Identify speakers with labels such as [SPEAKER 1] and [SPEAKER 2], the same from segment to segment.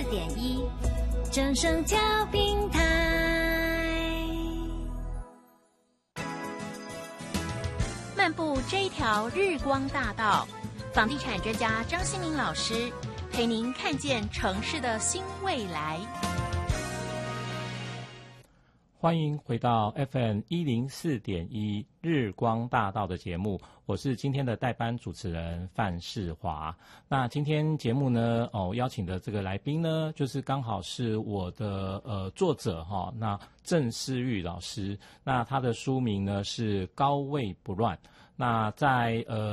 [SPEAKER 1] 104.1正声调频台。漫步这一条日光大道，房地产专家张新民老师陪您看见城市的新未来。
[SPEAKER 2] 欢迎回到 FM 104.1日光大道的节目，我是今天的代班主持人范世华。那今天节目呢，邀请的这个来宾呢，就是刚好是我的作者哈，那郑思玉老师。那他的书名呢是《高位不乱》。那在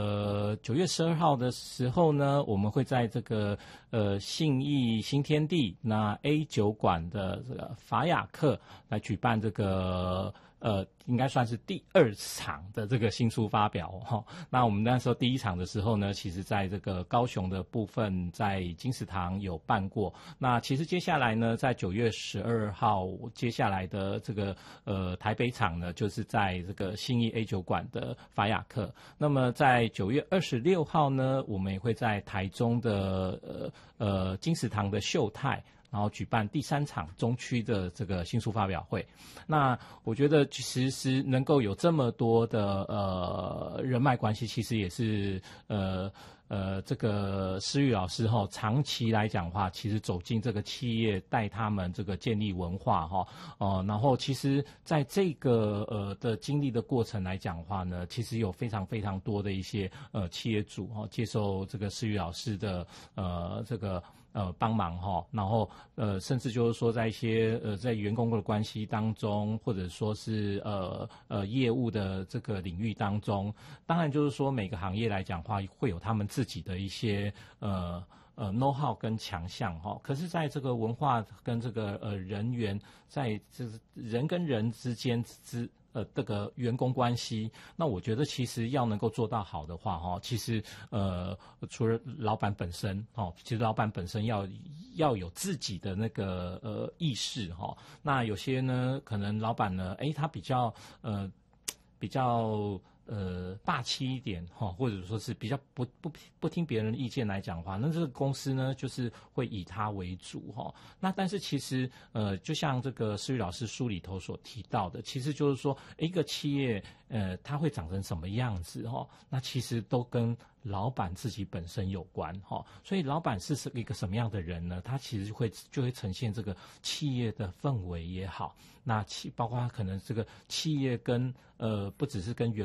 [SPEAKER 2] 9月12号的时候呢，我们会在这个信义新天地那 A 酒馆的这个法雅克来举办这个应该算是第2场的这个新书发表哈。那我们那时候第1场的时候呢，其实在这个高雄的部分，在金石堂有办过。那其实接下来呢，在9月12号接下来的这个台北场呢，就是在这个信义 A 酒馆的法雅克。那么在9月26号呢，我们也会在台中的金石堂的秀泰，然后举办第3场中区的这个新书发表会。那我觉得其实能够有这么多的人脉关系，其实也是这个思玉老师哈，长期来讲的话，其实走进这个企业，带他们这个建立文化哈，然后其实在这个的经历的过程来讲的话呢，其实有非常非常多的一些企业主哈，接受这个思玉老师的这个帮忙哈，然后甚至就是说在一些在员工的关系当中，或者说是业务的这个领域当中，当然就是说每个行业来讲的话，会有他们自己的一些know how 跟强项哈。可是在这个文化跟这个人员，在这人跟人之间这个员工关系，那我觉得其实要能够做到好的话哈，其实除了老板本身哈，其实老板本身要有自己的那个意识哈。那有些呢，可能老板呢，他比较霸气一点哈，或者说是比较不听别人的意见来讲的话，那这个公司呢就是会以他为主哈。那但是其实就像这个思玉老师书里头所提到的，其实就是说一个企业它会长成什么样子哈，那其实都跟老板自己本身有关哈。所以老板是一个什么样的人呢？他其实就会呈现这个企业的氛围也好，那包括可能这个企业跟不只是跟